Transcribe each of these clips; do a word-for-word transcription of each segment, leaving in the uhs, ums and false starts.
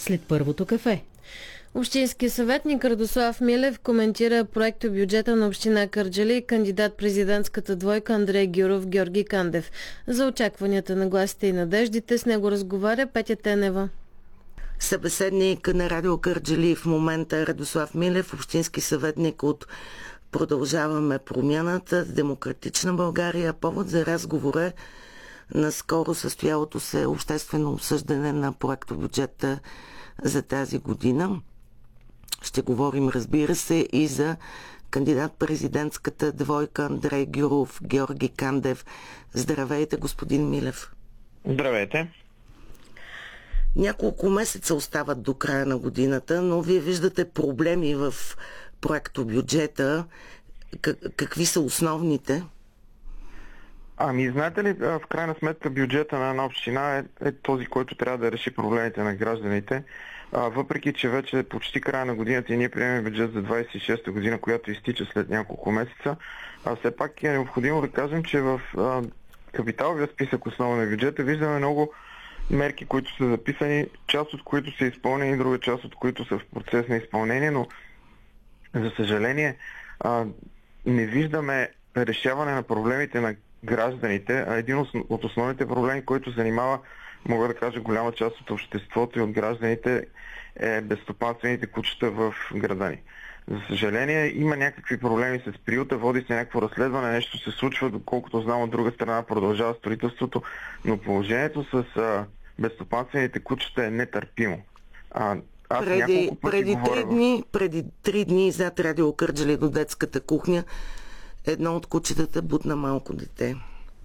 след първото кафе. Общински съветник Радослав Милев коментира проекто бюджета на община Кърджали и кандидат президентската двойка Андрей Гюров Георги Кандев. За очакванията на гласите и надеждите с него разговаря Петя Тенева. Събеседник на Радио Кърджали в момента е Радослав Милев, общински съветник от Продължаваме промяната, Демократична България. Повод за разговора е наскоро състоялото се обществено обсъждане на проекто бюджета за тази година. Ще говорим, разбира се, и за кандидат-президентската двойка Андрей Гюров Георги Кандев. Здравейте, господин Милев. Здравейте. Няколко месеца остават до края на годината, но вие виждате проблеми в проекто бюджета. Какви са основните? Ами, знаете ли, в крайна сметка бюджета на една община е, е този, който трябва да реши проблемите на гражданите. А, въпреки, че вече е почти края на годината и ние приемем бюджет за двадесет и шеста година, която изтича след няколко месеца, а все пак е необходимо да кажем, че в а, капиталовия списък основа на бюджета виждаме много мерки, които са записани, част от които са изпълнени, друга част от които са в процес на изпълнение, но за съжаление а, не виждаме решаване на проблемите на гражданите, а един от основните проблеми, който занимава, мога да кажа, голяма част от обществото и от гражданите, е безстопанствените кучета в града ни. За съжаление, има някакви проблеми с приюта, води се някакво разследване, нещо се случва, доколкото знам, от друга страна продължава строителството, но положението с а, безстопанствените кучета е нетърпимо. А, аз преди преди три дни, преди три дни зад Радио Кърджали до детската кухня едно от кучетата бутна малко дете.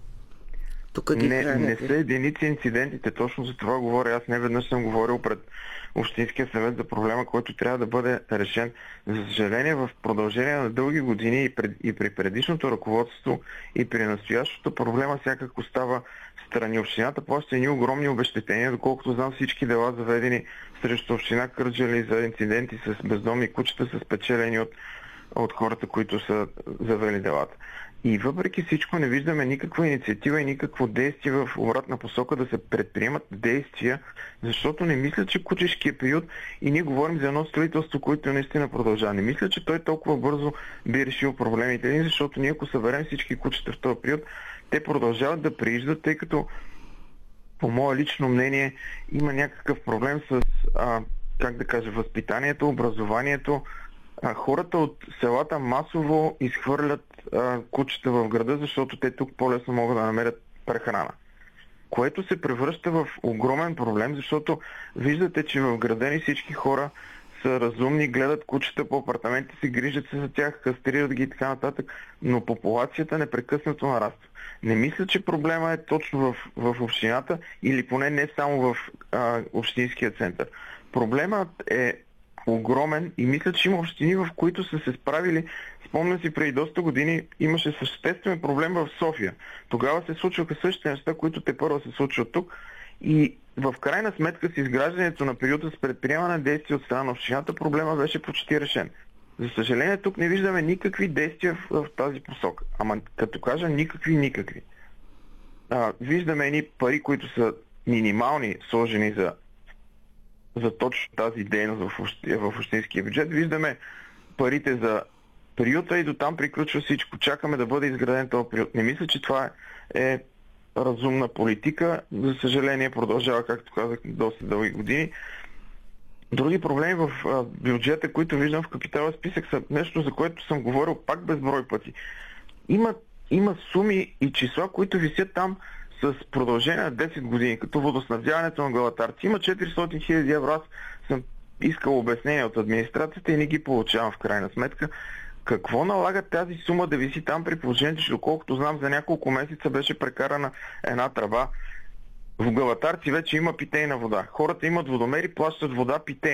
Тук ги не, не са единици инцидентите, точно за това говоря. Аз не веднъж съм говорил пред Общинския съвет за проблема, който трябва да бъде решен. За съжаление, в продължение на дълги години и, пред, и при предишното ръководство, и при настоящото проблема сякак остава страни. Общината плаща едни огромни обезщетения, доколкото знам, всички дела заведени срещу община Кърджали за инциденти с бездомни кучета са спечелени от от хората, които са завели делата. И въпреки всичко не виждаме никаква инициатива и никакво действие в обратна посока да се предприемат действия, защото не мисля, че кучешкия период, и ние говорим за едно строителство, което наистина продължава. Не мисля, че той толкова бързо би решил проблемите ни, защото ние ако съберем всички кучета в този период, те продължават да прииждат, тъй като по мое лично мнение има някакъв проблем с, а, как да кажа, възпитанието, образованието. А, хората от селата масово изхвърлят а, кучета в града, защото те тук по-лесно могат да намерят прехрана. Което се превръща в огромен проблем, защото виждате, че в града ни всички хора са разумни, гледат кучета по апартаментите си, грижат се за тях, кастрират ги и така нататък, но популацията непрекъснато нараства. Не мисля, че проблема е точно в, в общината или поне не само в а, общинския център. Проблемът е огромен и мисля, че има общини, в които са се справили. Спомням си, преди доста години имаше съществен проблем в София. Тогава се случваха същите неща, които те първо се случват тук. И в крайна сметка с изграждането на периода с предприемане на действия от страна на общината, проблема беше почти решен. За съжаление, тук не виждаме никакви действия в, в тази посока. Ама като кажа никакви, никакви. А, виждаме едни пари, които са минимални, сложени за за точно тази дейност в, общи, в общинския бюджет. Виждаме парите за приюта и до там приключва всичко. Чакаме да бъде изграден този приют. Не мисля, че това е, е разумна политика. За съжаление продължава, както казах, доста дълги години. Други проблеми в а, бюджета, които виждам в капиталния списък, са нещо, за което съм говорил пак безброй пъти. Има, има суми и числа, които висят там с продължение на десет години, като водоснабдяването на Галатарци. Има четиристотин хиляди евро. Аз съм искал обяснение от администрацията и не ги получавам в крайна сметка. Какво налага тази сума да виси там при положението, че доколкото знам за няколко месеца беше прекарана една тръба. В Галатарци вече има питейна вода. Хората имат водомери, плащат вода питейна.